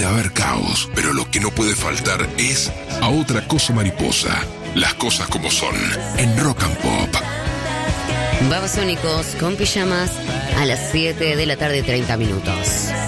haber caos, pero lo que no puede faltar es A Otra Cosa Mariposa. Las cosas como son, en Rock and Pop. Babasónicos con pijamas a las 7 de la tarde, 30 minutos.